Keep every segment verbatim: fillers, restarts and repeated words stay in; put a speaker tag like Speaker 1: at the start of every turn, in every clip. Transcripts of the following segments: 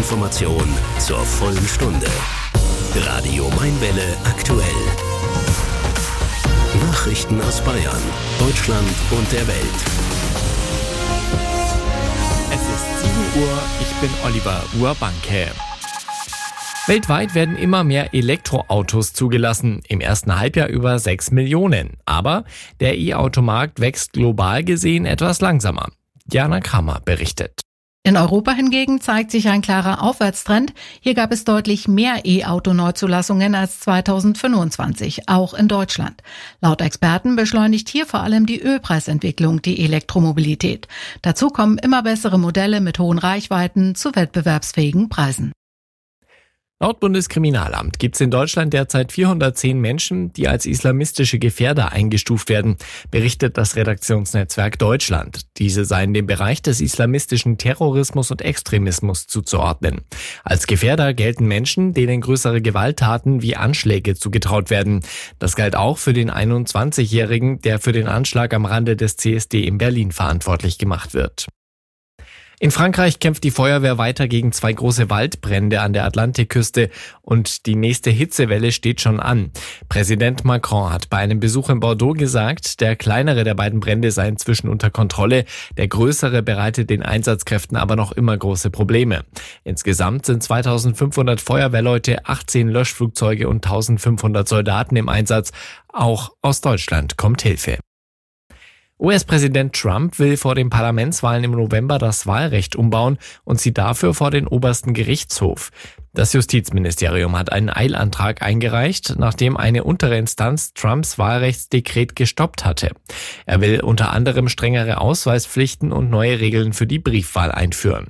Speaker 1: Information zur vollen Stunde. Radio Mainwelle aktuell. Nachrichten aus Bayern, Deutschland und der Welt.
Speaker 2: Es ist sieben Uhr, ich bin Oliver Urbanke. Weltweit werden immer mehr Elektroautos zugelassen, im ersten Halbjahr über sechs Millionen. Aber der E-Automarkt wächst global gesehen etwas langsamer. Jana Kramer berichtet.
Speaker 3: In Europa hingegen zeigt sich ein klarer Aufwärtstrend. Hier gab es deutlich mehr E-Auto-Neuzulassungen als zweitausendfünfundzwanzig, auch in Deutschland. Laut Experten beschleunigt hier vor allem die Ölpreisentwicklung die Elektromobilität. Dazu kommen immer bessere Modelle mit hohen Reichweiten zu wettbewerbsfähigen Preisen.
Speaker 2: Laut Bundeskriminalamt gibt es in Deutschland derzeit vierhundertzehn Menschen, die als islamistische Gefährder eingestuft werden, berichtet das Redaktionsnetzwerk Deutschland. Diese seien dem Bereich des islamistischen Terrorismus und Extremismus zuzuordnen. Als Gefährder gelten Menschen, denen größere Gewalttaten wie Anschläge zugetraut werden. Das galt auch für den einundzwanzigjährigen, der für den Anschlag am Rande des C S D in Berlin verantwortlich gemacht wird. In Frankreich kämpft die Feuerwehr weiter gegen zwei große Waldbrände an der Atlantikküste und die nächste Hitzewelle steht schon an. Präsident Macron hat bei einem Besuch in Bordeaux gesagt, der kleinere der beiden Brände sei inzwischen unter Kontrolle, der größere bereitet den Einsatzkräften aber noch immer große Probleme. Insgesamt sind zweitausendfünfhundert Feuerwehrleute, achtzehn Löschflugzeuge und eintausendfünfhundert Soldaten im Einsatz. Auch aus Deutschland kommt Hilfe. U S-Präsident Trump will vor den Parlamentswahlen im November das Wahlrecht umbauen und zieht dafür vor den obersten Gerichtshof. Das Justizministerium hat einen Eilantrag eingereicht, nachdem eine untere Instanz Trumps Wahlrechtsdekret gestoppt hatte. Er will unter anderem strengere Ausweispflichten und neue Regeln für die Briefwahl einführen.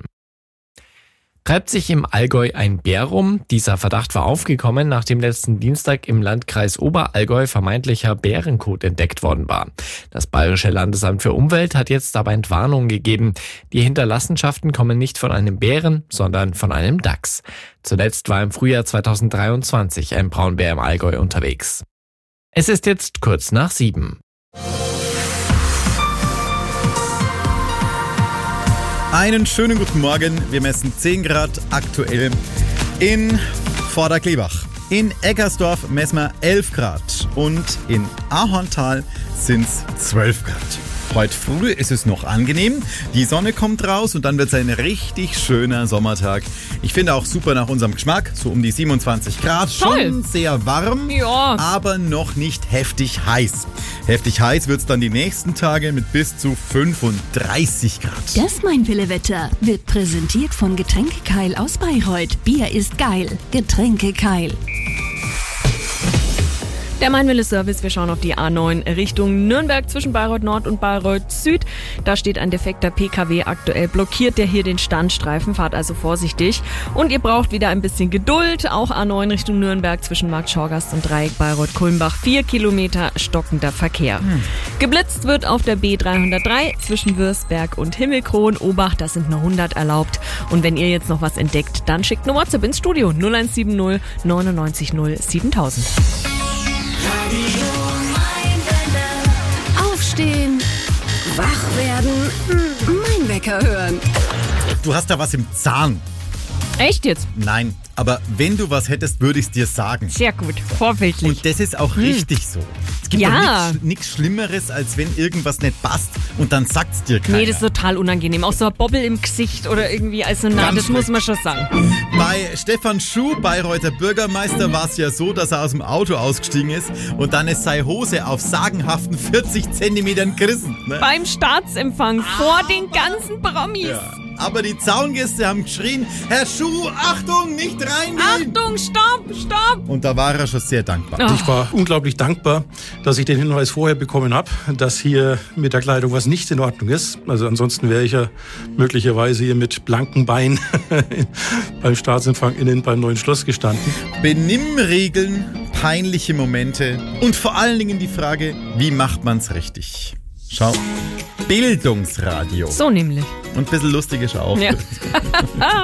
Speaker 2: Treibt sich im Allgäu ein Bär rum? Dieser Verdacht war aufgekommen, nachdem letzten Dienstag im Landkreis Oberallgäu vermeintlicher Bärenkot entdeckt worden war. Das Bayerische Landesamt für Umwelt hat jetzt aber Entwarnung gegeben. Die Hinterlassenschaften kommen nicht von einem Bären, sondern von einem Dachs. Zuletzt war im Frühjahr zweitausenddreiundzwanzig ein Braunbär im Allgäu unterwegs. Es ist jetzt kurz nach sieben.
Speaker 4: Einen schönen guten Morgen. Wir messen zehn Grad aktuell in Vorderklebach. In Eckersdorf messen wir elf Grad und in Ahorntal sind es zwölf Grad. Heute früh ist es noch angenehm, die Sonne kommt raus und dann wird es ein richtig schöner Sommertag. Ich finde auch super nach unserem Geschmack, so um die siebenundzwanzig Grad,
Speaker 5: Toll.
Speaker 4: Schon sehr warm,
Speaker 5: Ja.
Speaker 4: aber noch nicht heftig heiß. Heftig heiß wird es dann die nächsten Tage mit bis zu fünfunddreißig Grad.
Speaker 6: Das Mainwelle-Wetter wird präsentiert von Getränkekeil aus Bayreuth. Bier ist geil. Getränkekeil.
Speaker 5: Der Mainwelle-Service, wir schauen auf die A neun Richtung Nürnberg zwischen Bayreuth Nord und Bayreuth Süd. Da steht ein defekter P K W aktuell blockiert, der hier den Standstreifen, fahrt also vorsichtig. Und ihr braucht wieder ein bisschen Geduld. Auch A neun Richtung Nürnberg zwischen Markt Schorgast und Dreieck Bayreuth-Kulmbach. Vier Kilometer stockender Verkehr. Hm. Geblitzt wird auf der B dreihundertdrei zwischen Würzberg und Himmelkron. Obacht, das sind nur hundert erlaubt. Und wenn ihr jetzt noch was entdeckt, dann schickt eine WhatsApp ins Studio null eins sieben null neunundneunzig null siebentausend.
Speaker 6: Aufstehen, wach werden, Mainwecker hören.
Speaker 4: Du hast da was im Zahn.
Speaker 5: Echt jetzt?
Speaker 4: Nein, aber wenn du was hättest, würde ich es dir sagen.
Speaker 5: Sehr gut, vorbildlich.
Speaker 4: Und das ist auch hm. richtig so. Es gibt
Speaker 5: Ja.
Speaker 4: doch nichts Schlimmeres, als wenn irgendwas nicht passt und dann sagt's dir keiner.
Speaker 5: Nee, das ist total unangenehm. Auch so ein Bobbel im Gesicht oder irgendwie, also na,
Speaker 4: Ganz
Speaker 5: das muss man schon sagen.
Speaker 4: Bei Stefan Schuh, Bayreuther Bürgermeister, war es ja so, dass er aus dem Auto ausgestiegen ist und dann ist seine Hose auf sagenhaften vierzig Zentimetern gerissen. Ne?
Speaker 5: Beim Staatsempfang vor den ganzen Promis.
Speaker 4: Ja. Aber die Zaungäste haben geschrien, Herr Schuh, Achtung, nicht reingehen!
Speaker 5: Achtung, stopp, stopp!
Speaker 4: Und da war er schon sehr dankbar.
Speaker 5: Oh.
Speaker 7: Ich war unglaublich dankbar, dass ich den Hinweis vorher bekommen habe, dass hier mit der Kleidung was nicht in Ordnung ist. Also ansonsten wäre ich ja möglicherweise hier mit blanken Beinen beim Staatsempfang innen beim Neuen Schloss gestanden.
Speaker 4: Benimmregeln, peinliche Momente und vor allen Dingen die Frage, wie macht man's richtig? Schau, Bildungsradio.
Speaker 5: So nämlich.
Speaker 4: Und ein bisschen lustig ist auch.
Speaker 5: Ja.